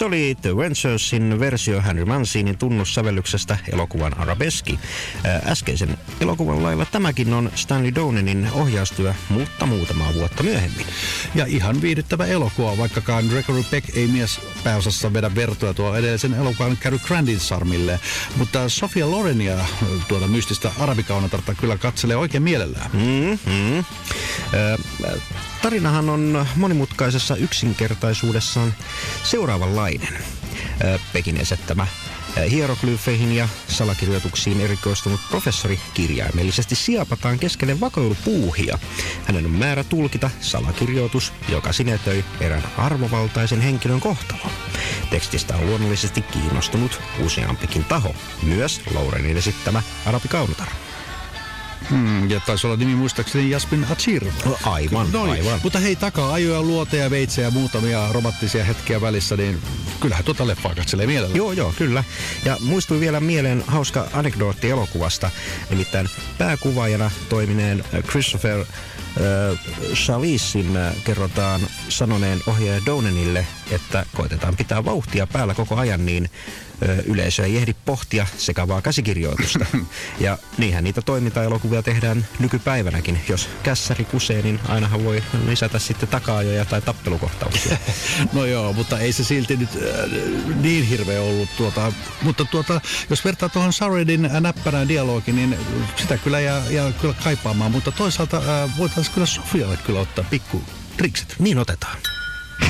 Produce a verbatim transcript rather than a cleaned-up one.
Se oli The Venturesin versio Henry Mancinin tunnussävellyksestä elokuvan Arabeski. Äskeisen elokuvan lailla tämäkin on Stanley Donenin ohjaustyö, mutta muutamaa vuotta myöhemmin. Ja ihan viihdyttävä elokuva, vaikkakaan Gregory Peck ei mies pääosassa vedä vertoja tuo edellisen elokuvan Cary Grantin sarmille. Mutta Sophia Lorenia, tuota mystistä arabikaunotarta, kyllä katselee oikein mielellään. Mm-hmm. Äh, tarinahan on monimutkaisessa yksinkertaisuudessaan seuraavanlainen. Äh, Peckin esittämä hieroglyfeihin ja salakirjoituksiin erikoistunut professori kirjaimellisesti siepataan keskelle vakoilupuuhia. Hänen on määrä tulkita salakirjoitus, joka sinetöi erään arvovaltaisen henkilön kohtalon. Tekstistä on luonnollisesti kiinnostunut useampikin taho, myös Laurenin esittämä arabikaunotar. Hmm, ja taisi olla nimi muistaakseni Jasmin Achir. No, aivan, no, aivan. Mutta hei, takaa ajoja, luoteja, veitsejä ja muutamia romanttisia hetkiä välissä, niin kyllähän tuota leffaa katselee mielellä. Joo, joo, kyllä. Ja muistui vielä mieleen hauska anekdootti elokuvasta, nimittäin pääkuvaajana toimineen Christopher äh, Chalisin äh, kerrotaan sanoneen ohjaaja Donenille, että koitetaan pitää vauhtia päällä koko ajan, niin yleisö ei ehdi pohtia sekavaa käsikirjoitusta. Ja niinhän niitä toimintaelokuvia tehdään nykypäivänäkin. Jos kässäri kusee, niin ainahan voi lisätä sitten taka-ajoja tai tappelukohtauksia. No joo, mutta ei se silti nyt äh, niin hirveä ollut. Tuota, mutta tuota, jos vertaa tuohon Sauridin näppärään dialogiin, niin sitä kyllä jää, jää kyllä kaipaamaan. Mutta toisaalta äh, voitaisiin kyllä Sofialle kyllä ottaa pikku trikset. Niin otetaan.